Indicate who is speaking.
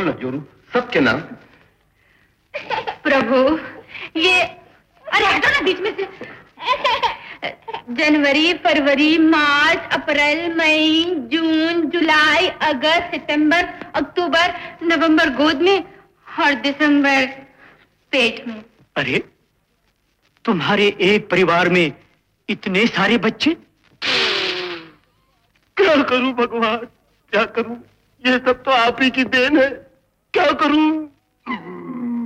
Speaker 1: बोलो जोरू, सबके नाम।
Speaker 2: प्रभु, ये अरे हटो ना बीच में से। जनवरी, फरवरी, मार्च, अप्रैल, मई, जून, जुलाई, अगस्त, सितंबर, अक्टूबर, नवंबर गोद में और दिसंबर पेट में।
Speaker 3: अरे तुम्हारे एक परिवार में इतने सारे बच्चे?
Speaker 1: क्या करूं भगवान, क्या करूं? ये सब तो आप ही की देन है। क्या करूं?